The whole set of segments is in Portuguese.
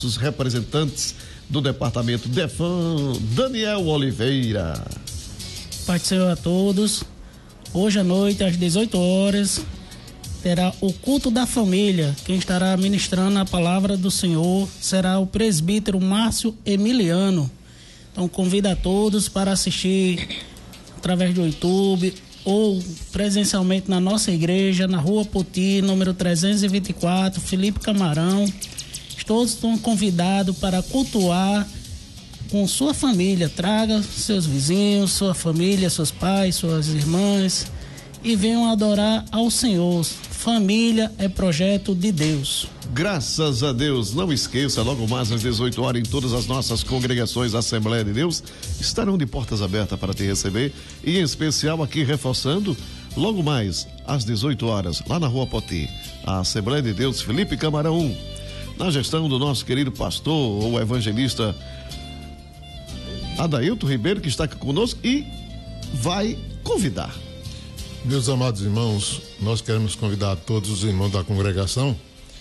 Os representantes do departamento DEFAM, Daniel Oliveira. Pai do Senhor a todos. Hoje à noite, às 18 horas, terá o culto da família. Quem estará ministrando a palavra do Senhor será o presbítero Márcio Emiliano. Então, convido a todos para assistir através do YouTube ou presencialmente na nossa igreja, na Rua Poti, número 324, Felipe Camarão. Todos estão convidados para cultuar com sua família. Traga seus vizinhos, sua família, seus pais, suas irmãs e venham adorar ao Senhor. Família é projeto de Deus. Graças a Deus. Não esqueça, logo mais às 18 horas em todas as nossas congregações da Assembleia de Deus estarão de portas abertas para te receber, e em especial aqui reforçando, logo mais às 18 horas lá na Rua Poti, a Assembleia de Deus Felipe Camarão 1. Na gestão do nosso querido pastor, o evangelista Adailton Ribeiro, que está aqui conosco e vai convidar. Meus amados irmãos, nós queremos convidar todos os irmãos da congregação,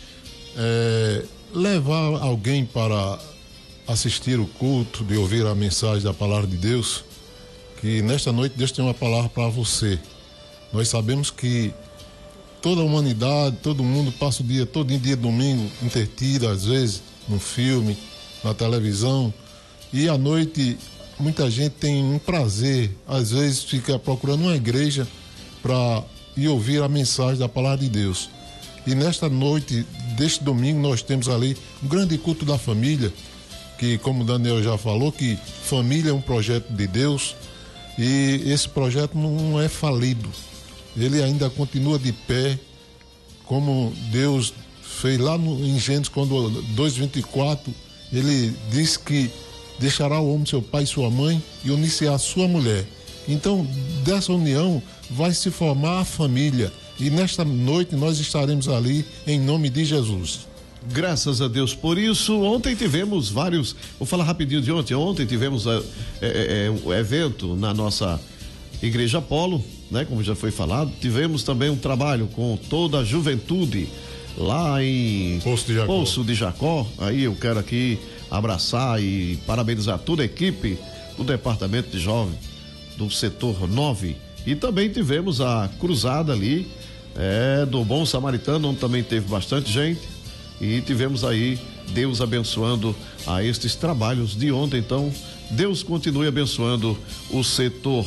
levar alguém para assistir o culto, de ouvir a mensagem da palavra de Deus, que nesta noite Deus tem uma palavra para você. Nós sabemos que toda a humanidade, todo mundo passa o dia todo em dia domingo entretido, às vezes no filme, na televisão, e à noite muita gente tem um prazer, às vezes fica procurando uma igreja para ir ouvir a mensagem da palavra de Deus. E nesta noite, deste domingo, nós temos ali um grande culto da família, que, como o Daniel já falou, que família é um projeto de Deus, e esse projeto não é falido. Ele ainda continua de pé, como Deus fez lá em Gênesis, quando 2:24, ele diz que deixará o homem seu pai e sua mãe e unir-se-á a sua mulher. Então, dessa união vai se formar a família, e nesta noite nós estaremos ali em nome de Jesus. Graças a Deus por isso. Ontem tivemos vários, vou falar rapidinho de ontem. Ontem tivemos o evento na nossa Igreja Apolo, né? Como já foi falado. Tivemos também um trabalho com toda a juventude lá em Poço de Jacó. Aí eu quero aqui abraçar e parabenizar toda a equipe do departamento de jovens do setor 9. E também tivemos a cruzada ali do Bom Samaritano, onde também teve bastante gente, e tivemos aí Deus abençoando a estes trabalhos de ontem. Então Deus continue abençoando o setor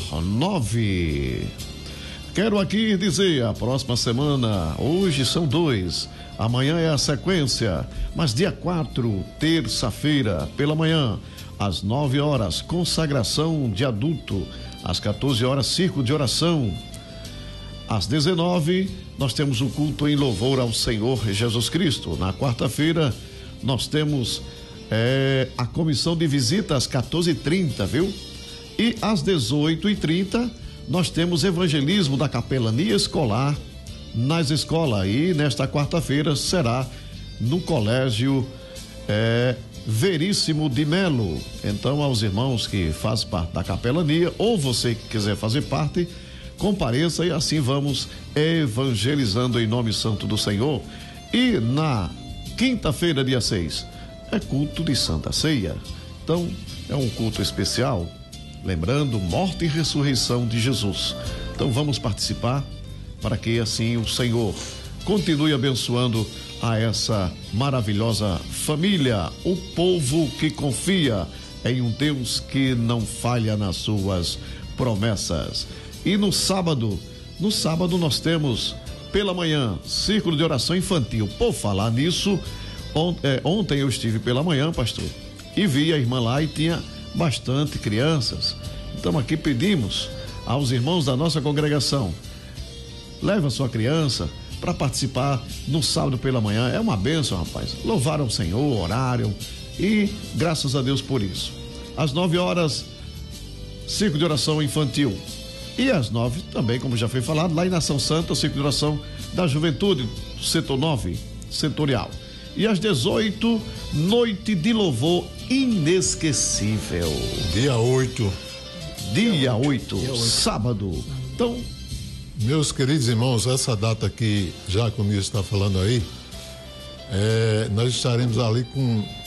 9. Quero aqui dizer, a próxima semana, hoje são 2, amanhã é a sequência, mas dia 4, terça-feira, pela manhã, às 9 horas, consagração de adulto, às 14 horas, círculo de oração, às 19, nós temos o culto em louvor ao Senhor Jesus Cristo. Na quarta-feira, nós temos a comissão de visita às 14h30, viu? E às 18h30, nós temos evangelismo da capelania escolar nas escolas. E nesta quarta-feira será no colégio Veríssimo de Melo. Então, aos irmãos que fazem parte da capelania, ou você que quiser fazer parte, compareça, e assim vamos evangelizando em nome santo do Senhor. E na quinta-feira, dia 6, é culto de Santa Ceia. Então, é um culto especial, lembrando morte e ressurreição de Jesus. Então, vamos participar para que assim o Senhor continue abençoando a essa maravilhosa família, o povo que confia em um Deus que não falha nas suas promessas. E no sábado nós temos pela manhã círculo de oração infantil. Por falar nisso, ontem eu estive pela manhã, pastor, e vi a irmã lá e tinha bastante crianças. Então aqui pedimos aos irmãos da nossa congregação, leva a sua criança para participar no sábado pela manhã. É uma bênção, rapaz. Louvaram o Senhor, oraram, e graças a Deus por isso. Às 9 horas, círculo de oração infantil. E às 9 também, como já foi falado, lá em Nação Santa, o círculo de oração da juventude, setor 9, setorial. E às 18, noite de louvor inesquecível. Dia 8. Dia 8, sábado. Então, meus queridos irmãos, essa data que Jaconilson está falando aí, nós estaremos ali com